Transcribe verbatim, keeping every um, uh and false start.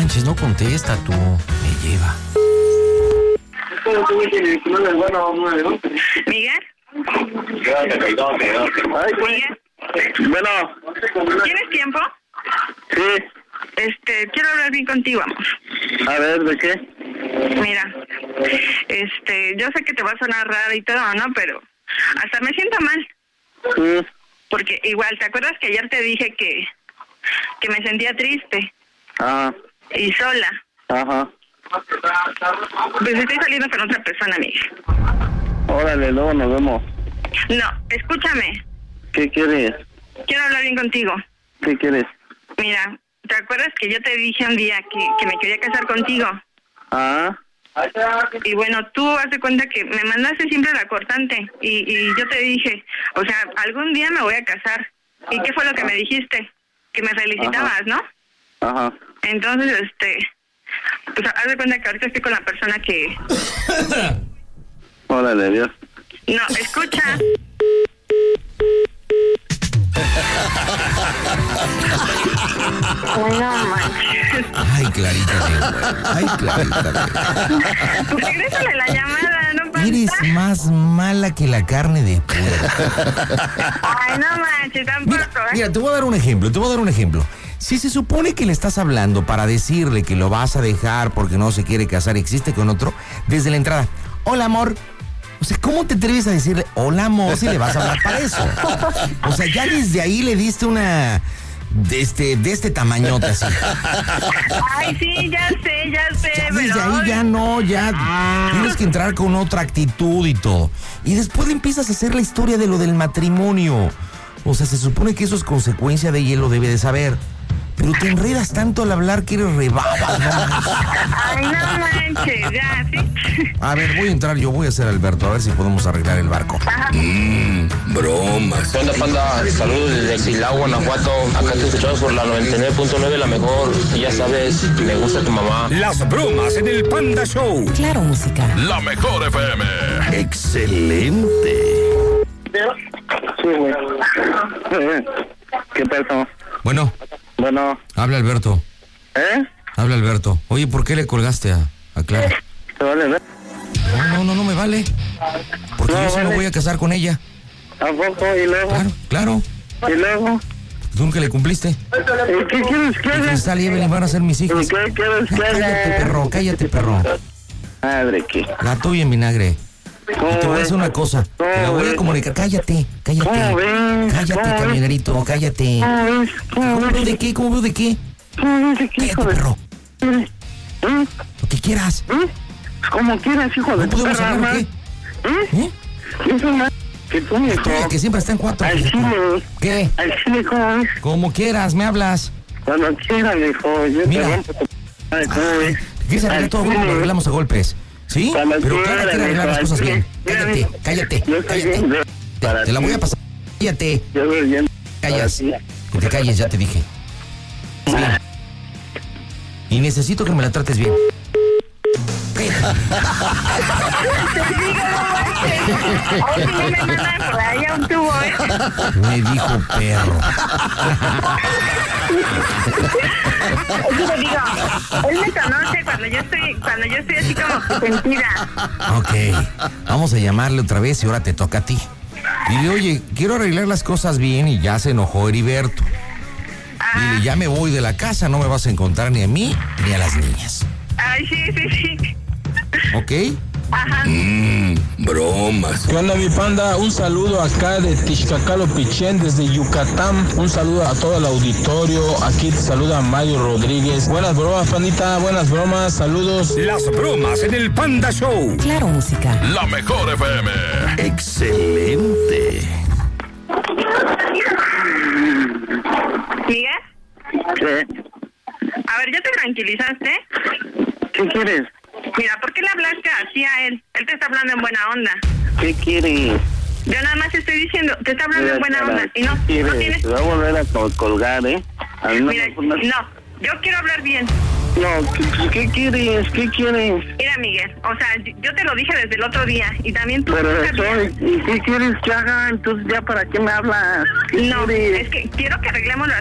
manches, no contesta tú. Me lleva. Miguel. Miguel. Bueno. ¿Tienes tiempo? Sí. Este, quiero hablar bien contigo, amor. A ver, ¿de qué? Mira, este, yo sé que te va a sonar raro y todo, ¿no? Pero hasta me siento mal. Sí. Porque igual, ¿te acuerdas que ayer te dije que, que me sentía triste? Ajá. Y sola. Ajá. Pues estoy saliendo con otra persona, Miguel. Órale, luego nos vemos. No, escúchame. ¿Qué quieres? Quiero hablar bien contigo. ¿Qué quieres? Mira, ¿te acuerdas que yo te dije un día que, que me quería casar contigo? Ah. Y bueno, tú haz de cuenta que me mandaste siempre la cortante y, y yo te dije, o sea, algún día me voy a casar. ¿Y qué fue lo que me dijiste? Que me felicitabas, Ajá. ¿no? Ajá. Entonces, este, pues haz de cuenta que ahorita estoy con la persona que... Órale, Dios. No, escucha. Ay, no manches. Ay, Clarita, güey. Ay, Clarita. Pues regrésale la llamada, no pasa. Eres más mala que la carne de puerco. Ay, no manches, tampoco, Mira, ¿eh? mira, te voy a dar un ejemplo, te voy a dar un ejemplo. Si se supone que le estás hablando para decirle que lo vas a dejar porque no se quiere casar y existe con otro, desde la entrada, hola, amor. O sea, ¿cómo te atreves a decirle hola, amor, si le vas a hablar para eso? O sea, ya desde ahí le diste una... De este, de este tamañote así. Ay, sí, ya sé, ya sé, Ya pero... desde ahí ya no, ya tienes que entrar con otra actitud y todo. Y después le empiezas a hacer la historia de lo del matrimonio. O sea, se supone que eso es consecuencia de ella y él lo debe de saber. Pero te enredas tanto al hablar que eres rebaba, ¿no? Ay, no manches, ya, ¿sí? A ver, voy a entrar yo, voy a hacer Alberto, a ver si podemos arreglar el barco. Mmm, bromas. ¿Qué onda, panda? Saludos desde Silao, Guanajuato. Acá te escuchamos por la noventa y nueve punto nueve, la mejor. Y ya sabes, me gusta tu mamá. Las bromas en el Panda Show. Claro, música. La mejor F M. Excelente. Sí, güey. ¿Qué pasó? Bueno, Bueno. habla Alberto, ¿Eh? habla Alberto. Oye, ¿por qué le colgaste a, a Clara? ¿Te vale ver? No, no, no, no me vale. Porque No, yo sí me vale. voy a casar con ella. ¿A poco? ¿Y luego? Claro, claro. ¿Y luego? Tú nunca le cumpliste. ¿Y qué quieres que Y haga? Cristal y Evelyn van a ser mis ¿Y hijos. qué quieres que haga? Cállate, perro, cállate, perro. Madre, ¿qué? Gato y en vinagre. Y te voy a ves? decir una cosa. Te la voy a comunicar. Cállate, ¿Cómo cállate. ves? Cállate, ¿Cómo ves? camionerito, cállate. ¿Cómo ves? ¿Cómo ¿Cómo veo ves? de qué? ¿Cómo veo de qué? ¿Cómo ves? ¿Qué hijo Cállate, de...? perro. ¿Eh? Lo que quieras. ¿Eh? Como quieras, hijo de ¿No podemos perra, hablar o ¿no? qué? ¿Eh? ¿Eh? Es una... que tú, hijo. Tú, que siempre está en cuatro. Al chile. ¿Qué? Al chile, ¿cómo ves? Como quieras, me hablas. Cuando quieras, hijo. Yo Mira. te rompo tu... Ay, ¿cómo ves? ¿Quieres arreglar Al todo? chile. Lo arreglamos a golpes. ¿Sí? Cuando Pero Clara quieras, quiere arreglar las hijo, cosas al bien. chile. Cállate, cállate, Yo estoy cállate. bien Te, para te la voy a ti. pasar. Cállate. Yo estoy bien Callas. para ti. Que te calles, ya te dije. Bien. Y necesito que me la trates bien. Cállate. Te digo, no manches. Hoy sí no me mandan por ahí a un tubo, ¿eh? Me dijo perro. Yo te digo, él me conoce cuando yo estoy, cuando yo estoy así como sentida. Ok, vamos a llamarle otra vez y ahora te toca a ti. Dile, oye, quiero arreglar las cosas bien y ya se enojó Heriberto. Dile, ya me voy de la casa, no me vas a encontrar ni a mí ni a las niñas. Ay, sí, sí, sí. ¿Ok? Ajá. Mmm, bromas. ¿Qué onda, mi panda? Un saludo acá de Tixcacalo Pichén, desde Yucatán. Un saludo a todo el auditorio. Aquí te saluda Mario Rodríguez. Buenas bromas, pandita. Buenas bromas. Saludos. Las bromas en el Panda Show. Claro, música. La mejor F M. Excelente. ¿Miguel? ¿Qué? A ver, ¿ya te tranquilizaste? ¿Qué quieres? Mira, ¿por qué le hablaste así a él? Él te está hablando en buena onda. ¿Qué quieres? Yo nada más estoy diciendo, te está hablando en buena Mira, onda. Y no, ¿qué quieres? no tienes... Te voy a volver a col- colgar, ¿eh? A mí no Mira, me pones- no, yo quiero hablar bien. No, ¿qué, qué quieres? ¿Qué quieres? Mira, Miguel, o sea, yo te lo dije desde el otro día y también tú... Pero sabías. eso, ¿y qué quieres que haga? Entonces, ¿ya para qué me hablas? ¿Qué No, quieres? es que quiero que arreglemos las